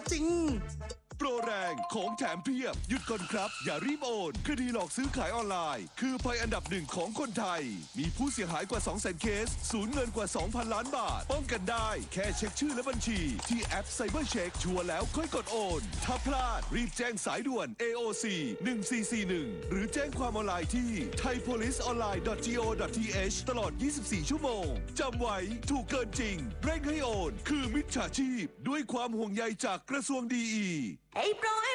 จริงโปรแรงของแถมเพียบหยุดก่อนครับอย่ารีบโอนคดีหลอกซื้อขายออนไลน์คือภัยอันดับหนึ่งของคนไทยมีผู้เสียหายกว่า 200,000 เคสสูญเงินกว่า 2,000 ล้านบาทป้องกันได้แค่เช็คชื่อและบัญชีที่แอป Cyber Check ชัวร์แล้วค่อยกดโอนถ้าพลาดรีบแจ้งสายด่วน AOC 1441หรือแจ้งความออนไลน์ที่ thaipoliceonline.go.th ตลอด 24 ชั่วโมงจำไว้ถูกเกินจริงเร่งให้โอนคือมิจฉาชีพด้วยความห่วงใยจากกระทรวงดีอีไอ้โปร